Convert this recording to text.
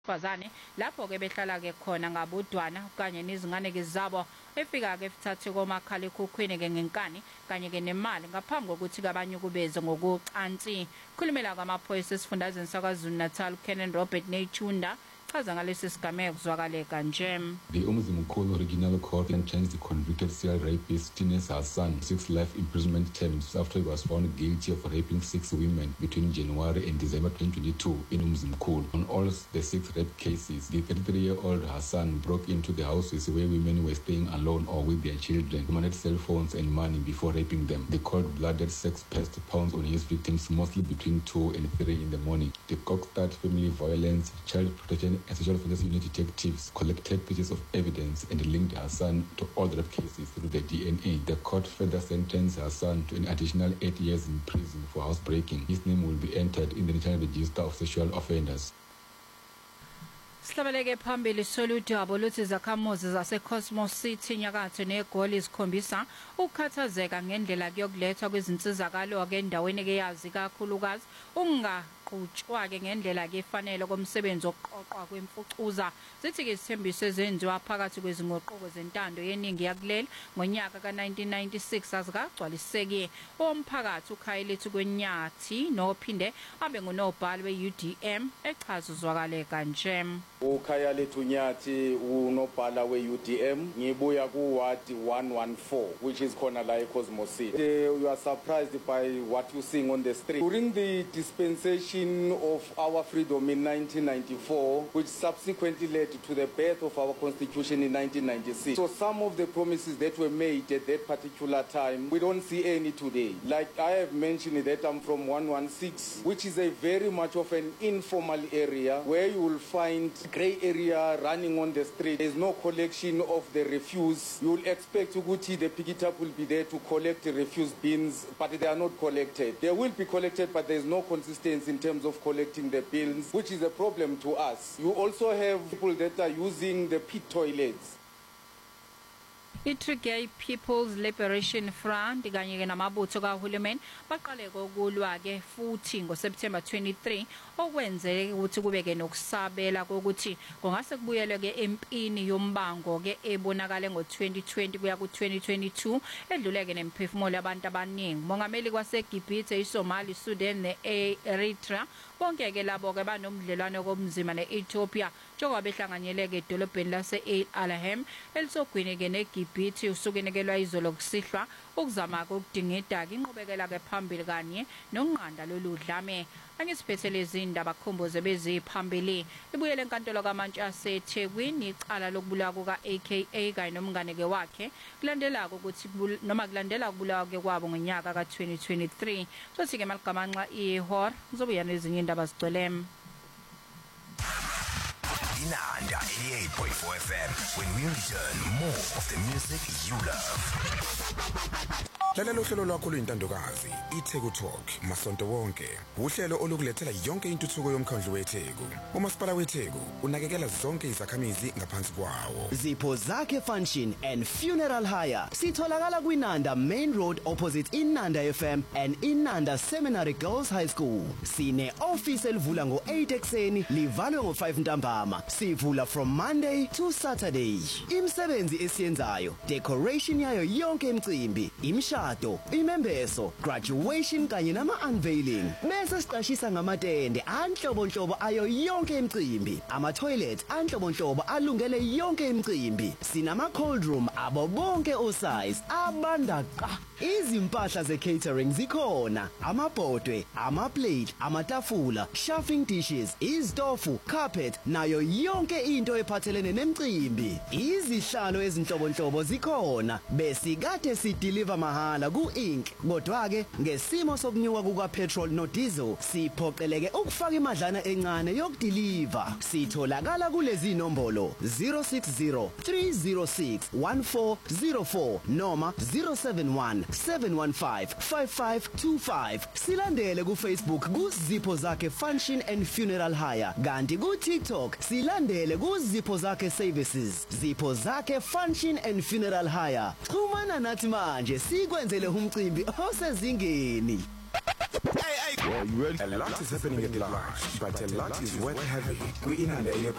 Fazane lapho ke behlala ke khona ngabudwana kanye nezingane ke zabo efika ke futhathe komakhala ekhukhwini ke ngenkani kanye ke nemali ngaphambi kokuthi abanye kubeze ngokucansi. Khulumela kwamaphoyisa esifundazweni saKwaZulu Natal Canon Robert Nechunda chaza ngalesi sigameko kuzwakale kanje. The Umzimkhulu Regional Court sentenced the convicted serial rapist Tines Hassan 6 life imprisonment terms after he was found guilty of raping 6 women between January and December 2022 in Umzimkhulu. On all the 6 rape cases, the 33-year-old Hassan broke into the houses where women were staying alone or with their children, demanded cell phones and money before raping them. The cold-blooded sex pressed pounds on his victims mostly between 2 and 3 in the morning. The Kokstad Family Violence, Child Protection and Social Offences Unit detectives collected pieces of evidence and linked Hassan to all the rape cases through the DNA. The court further sentenced Hassan to an additional 8 years in prison for housebreaking. His name will be entered in the National Register of Sexual Offenders. Sihlabeleke phambili soludaba luthi zakhamuzi zaseCosmos City Nyakatho neGoli izikhombisa ukukhathazeka ngendlela kuyokulethwa kwezinsizakalo ke endaweni ke yazi kakhulukazi ungaqhutshwa ke ngendlela ke efanele komsebenzi oqoqwa kwemfucuza. Sithi ke isithembiso ezenziwa phakathi kwezingoquko zentando yeningi yakuleli ngonyaka ka1996 azikagcwaliseki. Omphakathi uKhayilethi kwenyathi nophinde abe ngunobhala weUDM echaza uzwakale kanje. uKhayilethi Nyathi unobhala weUDM ngibuya kuward 114 which is khona la eCosmos City. You are surprised by what you seeing on the street. During the dispensation of our freedom in 1994, which subsequently led to the birth of our constitution in 1996. So some of the promises that were made at that particular time, we don't see any today. Like I have mentioned that I'm from 116, which is a very much of an informal area where you will find grey area running on the street. There's no collection of the refuse. You'll expect Uguti, the pick it up will be there to collect the refuse bins, but they are not collected. They will be collected, but there's no consistency in terms of collecting the bins, which is a problem to us. You also have people that are using the pit toilets. Itrigay People's Liberation Front kanye ke namabutho kahulumeni baqale kokulwa ke futhi ngoSeptember 23 okwenzeke ukuthi kube ke nokusabela kokuthi kungase kubuyelwe ke empini yombango ke ebonakale ngo2020 kuya ku2022 edluleke nemphefumulo yabantu abaningi. Mongameli kwaseGibhithe, iSomali, Sudan neEritrea bonke ke labo ke banomdlelwano komzima neEthiopia njengoba behlanganyeleke edolobheni lase-El Alamein elisogwini ke neGibhithe usukenekelwa izolo kusihlwa ukuzama ukudingida inqubekela ke phambili kanye nokunqanda lolu dlame. Angisiphethe lezi indaba khomboze beziphambili ibuyele enkantolo kaMantshi aseThekwini icala lokubulawa kuka-AKA kanye nomngane ke wakhe kulandela ukuthi noma kulandela ukubulawa ke kwabo ngonyaka ka2023. Sothi ke maligamanxa ihor ngizobuya nezinye indaba zigcwele. Inanda 88.4 FM. When we return, more of the music you love. Lalelo hlelo lwakho luyintandokazi iTheku Talk masonto wonke. Uhlelo olukulethela yonke intuthuko yomkhandlu weTheku. uMasipala weTheku unakekela zonke izakhamizi ngaphansi kwawo. Zipho Zakhe Function and Funeral Hire sitholakala kwiNanda Main Road opposite iNanda FM and iNanda Seminary Girls High School. Sine office elivula ngo8 ekseni livalwe ngo5 ntambama. Sivula from Monday to Saturday. Imsebenzi esiyenzayo, decoration yayo yonke imicimbi, imishado, imembeso, graduation kanye nama unveiling. Bese siqashisa ngamatende anhlobonhlobo ayo yonke imicimbi, ama toilet anhlobonhlobo alungele yonke imicimbi. Sinama cold room abo bonke osize abandaqa. Izimpahla ze catering zikhona, amabhodwe, ama plate, amatafula, chafing dishes, izitofu, carpet nayo yonke into ephathelene nemicimbi. Izihlalo ezinhlobonhlobo zikhona bese kade si deliver mahala ku Inc. Kodwa ke ngesimo sokunyuka kuka petrol no diesel siphoqeleke ukufaka imadlana encane yokudeliver. Sitholakala kulezi nombolo 060 306 1404 noma 071 715 5525. Silandele ku Facebook ku Zipho Zakhe Function and Funeral Hire. Kanti ku TikTok silandele ku Zipho Zakhe Services. Zipho Zakhe Function and Funeral Hire. Xhumana nathi manje sikwenzele umcimbi osezingeni. Hey A lot is happening at large, but a lot is worth having. We in